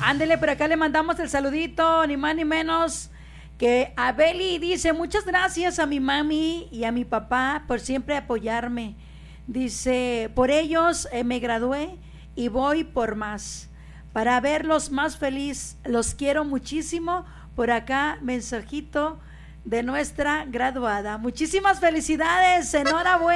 Ándele, por acá le mandamos el saludito, ni más ni menos que a Beli. Dice, muchas gracias a mi mami y a mi papá por siempre apoyarme. Dice, por ellos me gradué y voy por más, para verlos más feliz. Los quiero muchísimo. Por acá, mensajito de nuestra graduada. Muchísimas felicidades, enhorabuena.